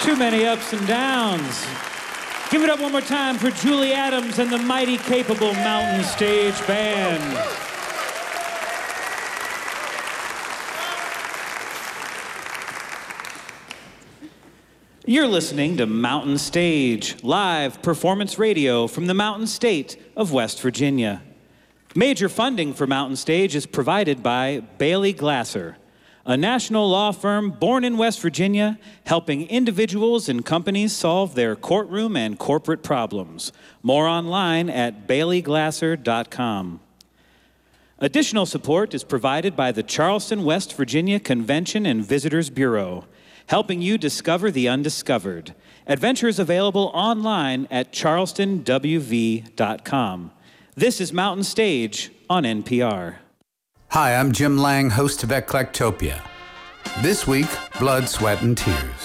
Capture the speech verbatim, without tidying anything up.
Too many ups and downs. Give it up one more time for Julie Adams and the mighty capable Mountain Stage Band. You're listening to Mountain Stage, live performance radio from the Mountain State of West Virginia. Major funding for Mountain Stage is provided by Bailey Glasser, a national law firm born in West Virginia, helping individuals and companies solve their courtroom and corporate problems. More online at bailey glasser dot com. Additional support is provided by the Charleston, West Virginia Convention and Visitors Bureau, helping you discover the undiscovered. Adventures available online at charleston w v dot com. This is Mountain Stage on N P R. Hi, I'm Jim Lang, host of Eclectopia. This week, Blood, Sweat, and Tears.